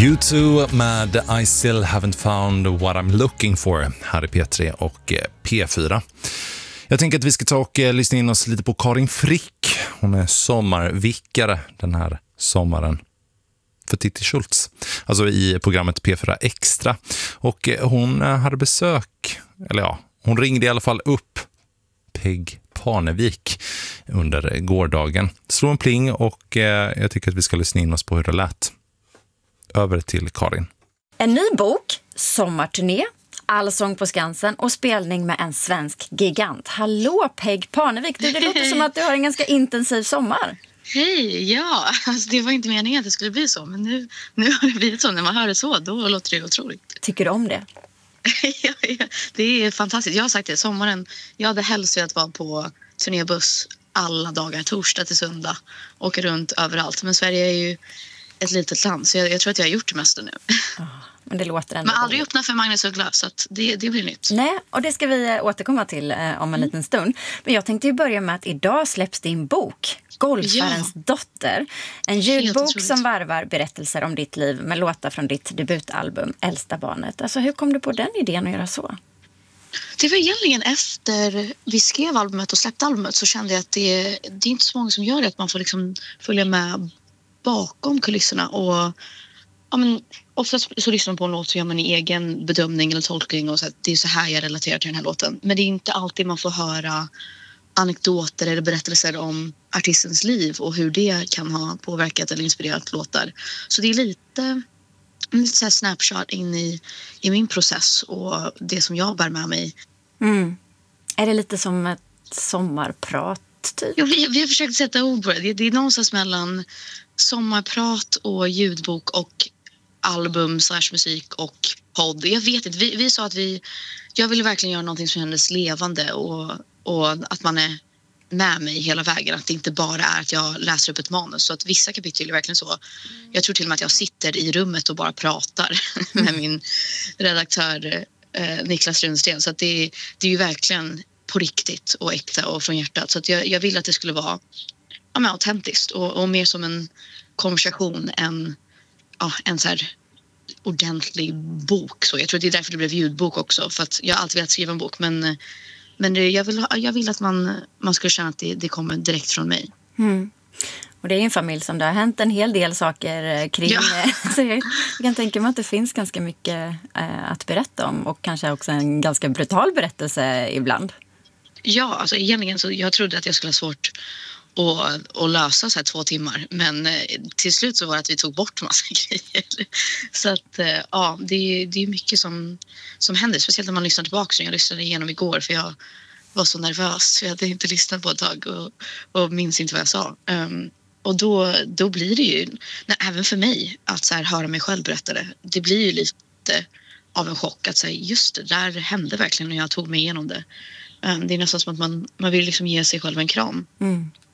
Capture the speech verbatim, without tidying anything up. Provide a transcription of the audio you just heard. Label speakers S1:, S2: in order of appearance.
S1: U två med I still haven't found what I'm looking for här i P tre och P fyra. Jag tänker att vi ska ta och lyssna in oss lite på Karin Frick. Hon är sommarvickare den här sommaren för Titti Schultz, alltså i programmet P fyra Extra. Och hon hade besök, eller ja, hon ringde i alla fall upp Peg Parnevik under gårdagen. Slå en pling och eh, jag tycker att vi ska lyssna in oss på hur det lät. Över till Karin.
S2: En ny bok, sommarturné, allsång på Skansen och spelning med en svensk gigant. Hallå Peg Parnevik, du, det låter som att du har en ganska intensiv sommar.
S3: Hej, ja, alltså det var inte meningen att det skulle bli så, men nu, nu har det blivit så. När man hör det så, då låter det otroligt.
S2: Tycker du om det?
S3: ja, ja, det är fantastiskt. Jag har sagt det, sommaren, jag hade helst velat vara på turnébuss alla dagar, torsdag till söndag, åka runt överallt. Men Sverige är ju ett litet land, så jag, jag tror att jag har gjort det mesta nu.
S2: Oh, men det låter ändå.
S3: Men aldrig öppna för Magnus Uggla, så att det, det blir nytt.
S2: Nej, och det ska vi återkomma till eh, om en mm. liten stund. Men jag tänkte ju börja med att idag släpps din bok, Golfarens ja. dotter. En ljudbok som varvar berättelser om ditt liv med låtar från ditt debutalbum Äldsta barnet. Alltså, hur kom du på den idén att göra så?
S3: Det var egentligen efter vi skrev albumet och släppte albumet, så kände jag att det, det är inte så många som gör det, att man får liksom följa med bakom kulisserna. Och ja, men oftast så lyssnar man på en låt så gör man en egen bedömning eller tolkning och så att det är så här jag relaterar till den här låten. Men det är inte alltid man får höra anekdoter eller berättelser om artistens liv och hur det kan ha påverkat eller inspirerat låtar. Så det är lite, lite så här snapshot in i, i min process och det som jag bär med mig.
S2: Mm. Är det lite som ett sommarprat? Typ?
S3: Ja, vi, vi har försökt sätta ord på det. det. Det är någonstans mellan sommarprat och ljudbok och album slash musik och podd. Jag vet inte, vi, vi sa att vi, jag ville verkligen göra någonting som kändes levande och, och att man är med mig hela vägen. Att det inte bara är att jag läser upp ett manus. Så att vissa kapitel är verkligen så. Jag tror till och med att jag sitter i rummet och bara pratar med min redaktör eh, Niklas Runsten. Så att det, det är ju verkligen på riktigt och äkta och från hjärtat. Så att jag, jag ville att det skulle vara ja, men autentiskt och, och mer som en konversation än ja, en så här ordentlig bok. Så jag tror att det är därför det blev ljudbok också. För att jag har alltid velat skriva en bok. Men, men det, jag, vill, jag vill att man, man skulle känna att det, det kommer direkt från mig.
S2: Mm. Och det är en familj som det har hänt en hel del saker kring. Ja. Så jag, jag kan tänka mig att det finns ganska mycket äh, att berätta om. Och kanske också en ganska brutal berättelse ibland.
S3: Ja, alltså egentligen så jag trodde att jag skulle ha svårt att, att lösa så här två timmar. Men eh, till slut så var det att vi tog bort massa grejer. Så att eh, ja, det är, det är mycket som, som händer. Speciellt när man lyssnar tillbaka. Så jag lyssnade igenom igår för jag var så nervös. Jag hade inte lyssnat på ett tag och, och minns inte vad jag sa. Um, och då, då blir det ju, nej, även för mig, att så här, höra mig själv berätta det. Det blir ju lite av en chock att säga just det där hände verkligen när jag tog mig igenom det. Det är nästan som att man, man vill liksom ge sig själv en kram.
S2: Mm.